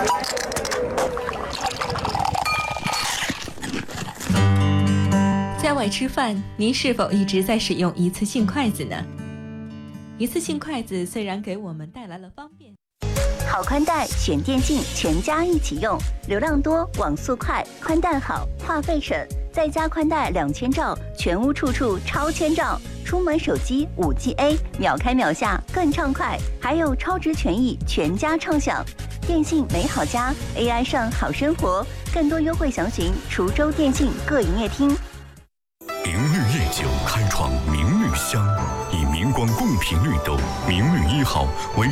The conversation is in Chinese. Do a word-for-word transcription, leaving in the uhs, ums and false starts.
在外吃饭，您是否一直在使用一次性筷子呢？一次性筷子虽然给我们带来了方便， 好宽带选电信，全家一起用，流量多，网速快，宽带好，话费省，在家宽带两千兆，全屋处处超千兆，出门手机五 G A， 秒开秒下更畅快，还有超值权益，全家畅享。电信美好家 A I 上好生活，更多优惠详询滁州电信各营业厅。 明绿夜酒开创明绿香，以明光贡品绿豆明绿一号为